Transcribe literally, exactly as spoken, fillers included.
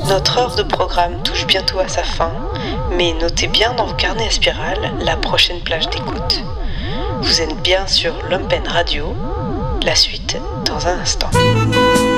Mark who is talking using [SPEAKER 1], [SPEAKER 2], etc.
[SPEAKER 1] Notre heure de programme touche bientôt à sa fin, mais notez bien dans vos carnets à spirale la prochaine plage d'écoute. Vous êtes bien sur Lumpen Radio, la suite dans un instant.